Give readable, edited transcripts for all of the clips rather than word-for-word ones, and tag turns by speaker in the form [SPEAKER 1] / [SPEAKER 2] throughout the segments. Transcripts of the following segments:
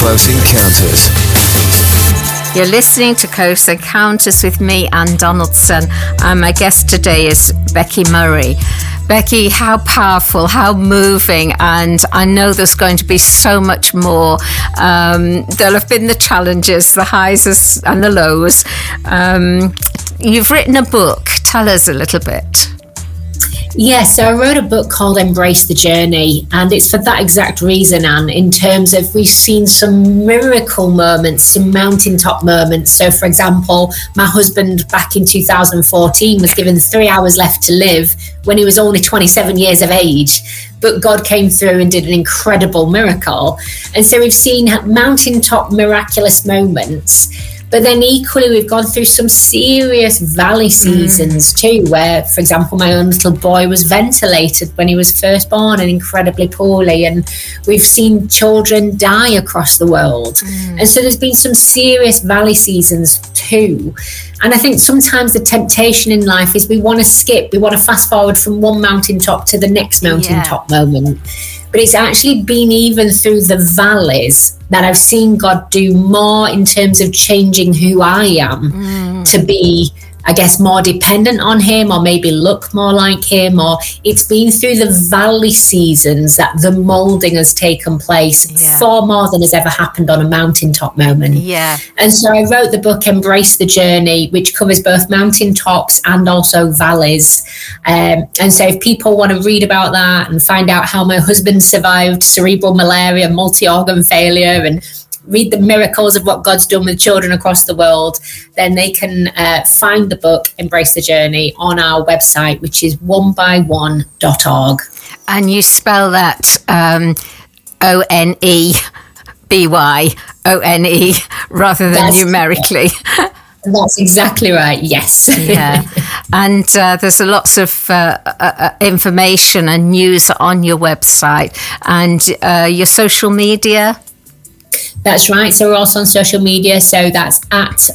[SPEAKER 1] Close Encounters.
[SPEAKER 2] You're listening to Close Encounters with me, Anne Donaldson, and my guest today is Becky Murray. Becky, how powerful, how moving, and I know there's going to be so much more. There'll have been the challenges, the highs and the lows. You've written a book. Tell us a little bit.
[SPEAKER 3] Yes, so I wrote a book called Embrace the Journey, and it's for that exact reason, Anne, in terms of we've seen some miracle moments, some mountaintop moments. So, for example, my husband back in 2014 was given 3 hours left to live when he was only 27 years of age. But God came through and did an incredible miracle. And so we've seen mountaintop miraculous moments. But then equally, we've gone through some serious valley seasons too, where, for example, my own little boy was ventilated when he was first born and incredibly poorly. And we've seen children die across the world. And so there's been some serious valley seasons too. And I think sometimes the temptation in life is we want to skip, we want to fast forward from one mountaintop to the next mountaintop moment. But it's actually been even through the valleys that I've seen God do more in terms of changing who I am to be, I guess, more dependent on him, or maybe look more like him. Or it's been through the valley seasons that the molding has taken place far more than has ever happened on a mountaintop moment. And so I wrote the book Embrace the Journey, which covers both mountaintops and also valleys. And so if people want to read about that and find out how my husband survived cerebral malaria, multi-organ failure, and read the miracles of what God's done with children across the world, then they can find the book Embrace the Journey on our website, which is onebyone.org.
[SPEAKER 2] And you spell that ONEBYONE rather than numerically.
[SPEAKER 3] That's exactly right, yes.
[SPEAKER 2] And there's lots of information and news on your website and your social media.
[SPEAKER 3] That's right. So we're also on social media. So that's at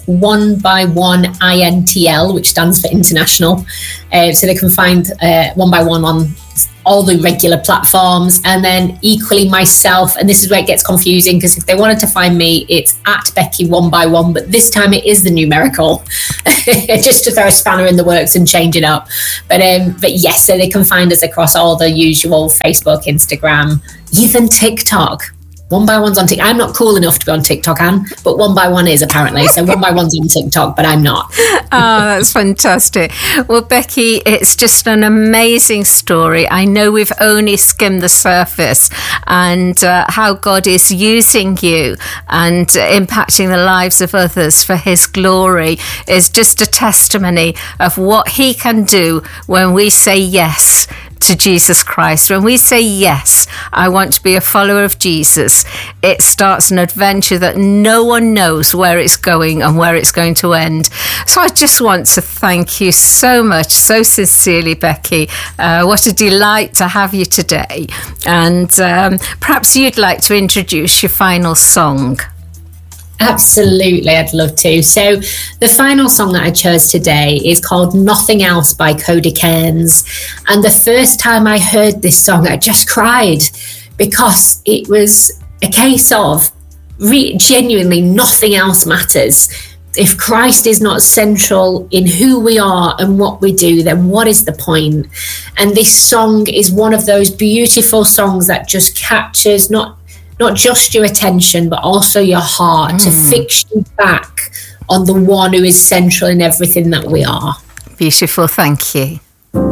[SPEAKER 3] OneByOneINTL, which stands for international. So they can find One by One on all the regular platforms. And then equally myself, and this is where it gets confusing, because if they wanted to find me, it's at Becky One by One, but this time it is the numerical, just to throw a spanner in the works and change it up. But yes, so they can find us across all the usual Facebook, Instagram, even TikTok. One by One's on TikTok. I'm not cool enough to be on TikTok, Anne, but One by One is apparently. So One by One's on TikTok, but I'm not.
[SPEAKER 2] Oh, that's fantastic. Well, Becky, it's just an amazing story. I know we've only skimmed the surface, and how God is using you and impacting the lives of others for his glory is just a testimony of what he can do when we say yes to Jesus Christ. When we say, yes, I want to be a follower of Jesus, it starts an adventure that no one knows where it's going and where it's going to end. So I just want to thank you so much, so sincerely, Becky. What a delight to have you today. And perhaps you'd like to introduce your final song.
[SPEAKER 3] Absolutely, I'd love to. So the final song that I chose today is called Nothing Else by Cody Cairns. And the first time I heard this song, I just cried, because it was a case of genuinely nothing else matters. If Christ is not central in who we are and what we do, then what is the point? And this song is one of those beautiful songs that just captures not just your attention, but also your heart, to fix you back on the one who is central in everything that we are.
[SPEAKER 2] Beautiful, thank you.